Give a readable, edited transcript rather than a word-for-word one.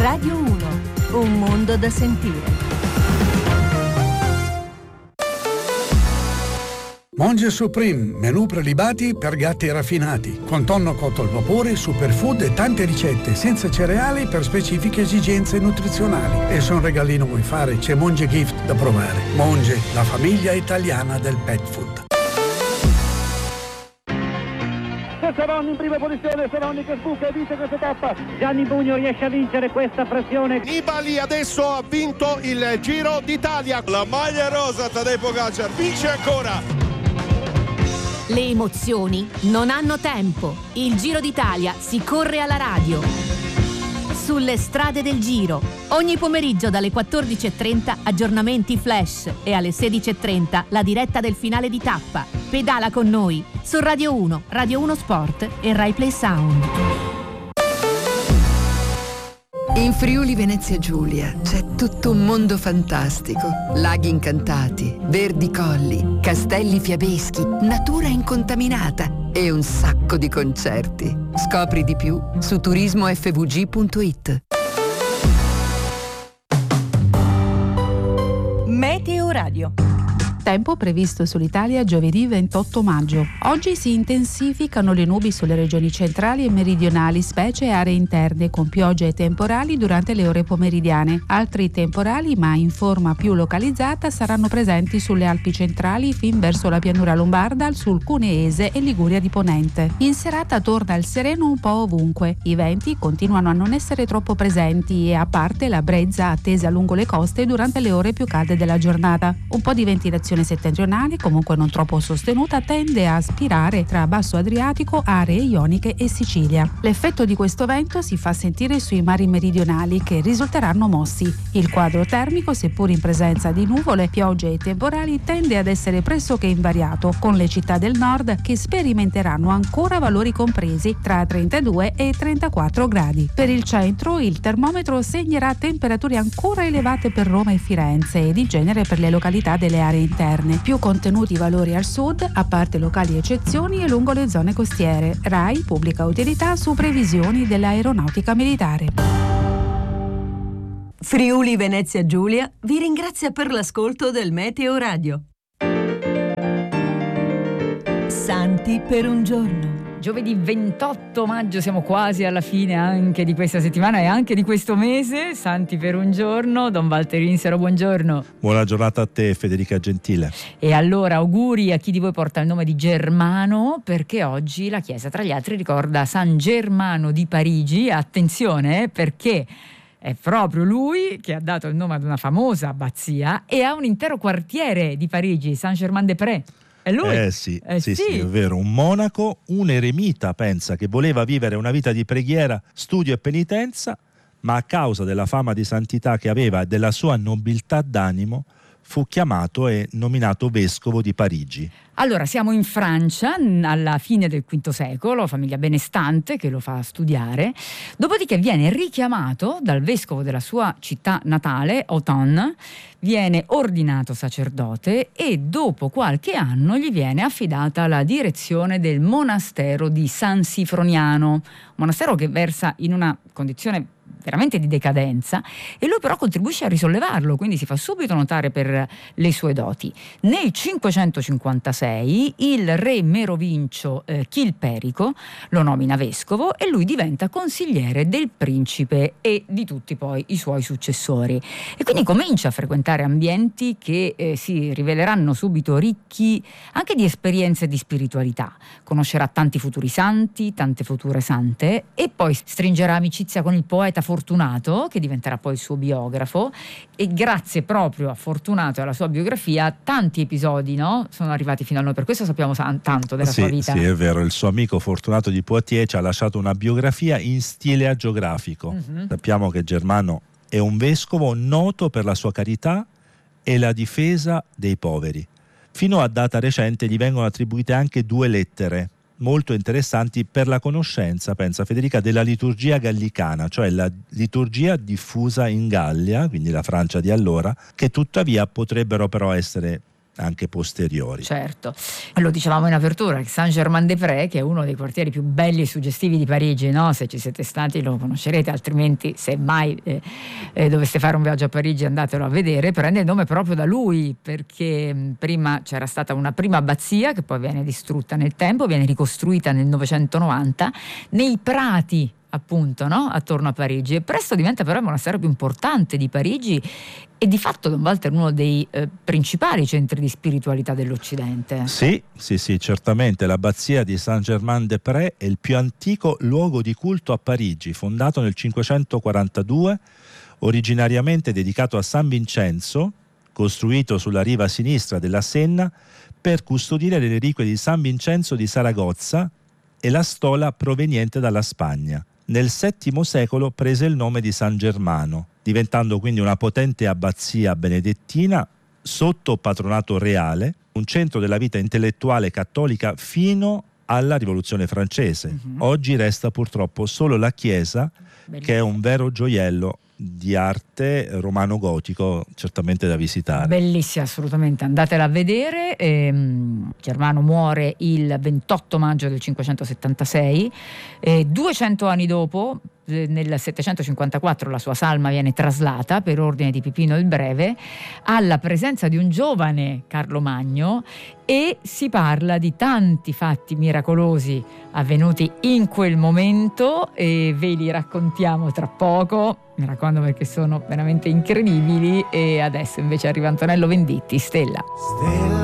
Radio 1, un mondo da sentire. Monge Supreme, menù prelibati per gatti raffinati, con tonno cotto al vapore, superfood e tante ricette senza cereali per specifiche esigenze nutrizionali. E se un regalino vuoi fare, c'è Monge Gift da provare. Monge, la famiglia italiana del pet food. Serroni in prima posizione, Serroni che sbuca e vince questa tappa. Gianni Bugno riesce a vincere questa frazione. Nibali adesso ha vinto il Giro d'Italia. La maglia rosa, Tadej Pogačar vince ancora. Le emozioni non hanno tempo. Il Giro d'Italia si corre alla radio. Sulle strade del Giro. Ogni pomeriggio dalle 14.30 aggiornamenti flash e alle 16.30 la diretta del finale di tappa. Pedala con noi su Radio 1, Radio 1 Sport e Rai Play Sound. In Friuli Venezia Giulia c'è tutto un mondo fantastico. Laghi incantati, verdi colli, castelli fiabeschi, natura incontaminata e un sacco di concerti. Scopri di più su turismofvg.it. Meteo Radio. Tempo previsto sull'Italia giovedì 28 maggio. Oggi si intensificano le nubi sulle regioni centrali e meridionali, specie aree interne, con piogge e temporali durante le ore pomeridiane. Altri temporali, ma in forma più localizzata, saranno presenti sulle Alpi centrali fin verso la pianura lombarda, sul Cuneese e Liguria di Ponente. In serata torna il sereno un po' ovunque. I venti continuano a non essere troppo presenti e a parte la brezza attesa lungo le coste durante le ore più calde della giornata. Un po' di ventilazione settentrionale, comunque non troppo sostenuta, tende a spirare tra Basso Adriatico, aree ioniche e Sicilia. L'effetto di questo vento si fa sentire sui mari meridionali, che risulteranno mossi. Il quadro termico, seppur in presenza di nuvole, piogge e temporali, tende ad essere pressoché invariato, con le città del nord che sperimenteranno ancora valori compresi tra 32 e 34 gradi. Per il centro il termometro segnerà temperature ancora elevate per Roma e Firenze e di genere per le località delle aree interne. Più contenuti valori al sud, a parte locali eccezioni, e lungo le zone costiere. RAI pubblica utilità su previsioni dell'aeronautica militare. Friuli Venezia Giulia vi ringrazia per l'ascolto del Meteo Radio. Santi per un giorno. Giovedì 28 maggio, siamo quasi alla fine anche di questa settimana e anche di questo mese. Santi per un giorno. Don Valtteri Insero, buongiorno. Buona giornata a te, Federica Gentile. E allora auguri a chi di voi porta il nome di Germano, perché oggi la Chiesa tra gli altri ricorda San Germano di Parigi. Attenzione, perché è proprio lui che ha dato il nome ad una famosa abbazia e ha un intero quartiere di Parigi, Saint-Germain-des-Prés. È lui? Sì, è vero, un monaco, un eremita, pensa, che voleva vivere una vita di preghiera, studio e penitenza, ma a causa della fama di santità che aveva e della sua nobiltà d'animo fu chiamato e nominato vescovo di Parigi. Allora, siamo in Francia alla fine del V secolo, famiglia benestante che lo fa studiare, dopodiché viene richiamato dal vescovo della sua città natale, Autun, viene ordinato sacerdote e dopo qualche anno gli viene affidata la direzione del monastero di San Sifroniano, monastero che versa in una condizione veramente di decadenza, e lui però contribuisce a risollevarlo, quindi si fa subito notare per le sue doti. Nel 556 il re merovincio Chilperico lo nomina vescovo e lui diventa consigliere del principe e di tutti poi i suoi successori, e quindi comincia a frequentare ambienti che si riveleranno subito ricchi anche di esperienze di spiritualità. Conoscerà tanti futuri santi, tante future sante, e poi stringerà amicizia con il poeta Fortunato, che diventerà poi il suo biografo, e grazie proprio a Fortunato e alla sua biografia tanti episodi, no, sono arrivati fino a noi, per questo sappiamo tanto della sua vita. Sì, è vero, il suo amico Fortunato di Poitiers ci ha lasciato una biografia in stile agiografico. Sappiamo che Germano è un vescovo noto per la sua carità e la difesa dei poveri. Fino a data recente gli vengono attribuite anche 2 lettere molto interessanti per la conoscenza, pensa Federica, della liturgia gallicana, cioè la liturgia diffusa in Gallia, quindi la Francia di allora, che tuttavia potrebbero però essere anche posteriori. Certo, lo dicevamo in apertura, Saint-Germain-des-Prés, che è uno dei quartieri più belli e suggestivi di Parigi, no? Se ci siete stati lo conoscerete, altrimenti se mai doveste fare un viaggio a Parigi andatelo a vedere. Prende il nome proprio da lui, perché prima c'era stata una prima abbazia che poi viene distrutta nel tempo, viene ricostruita nel 990 nei prati, appunto, no? Attorno a Parigi, e presto diventa però il monastero più importante di Parigi e di fatto Don Walter uno dei principali centri di spiritualità dell'Occidente. Sì, certamente. L'abbazia di Saint-Germain-des-Prés è il più antico luogo di culto a Parigi, fondato nel 542, originariamente dedicato a San Vincenzo, costruito sulla riva sinistra della Senna per custodire le reliquie di San Vincenzo di Saragozza e la stola proveniente dalla Spagna. Nel VII secolo prese il nome di San Germano, diventando quindi una potente abbazia benedettina sotto patronato reale, un centro della vita intellettuale cattolica fino alla Rivoluzione francese. Oggi resta purtroppo solo la chiesa, che è un vero gioiello di arte romano-gotico, certamente da visitare. Bellissima, assolutamente, andatela a vedere. Germano muore il 28 maggio del 576, 200 anni dopo, nel 754, la sua salma viene traslata per ordine di Pipino il Breve alla presenza di un giovane Carlo Magno, e si parla di tanti fatti miracolosi avvenuti in quel momento e ve li raccontiamo tra poco, mi raccomando, perché sono veramente incredibili. E adesso invece arriva Antonello Venditti, Stella.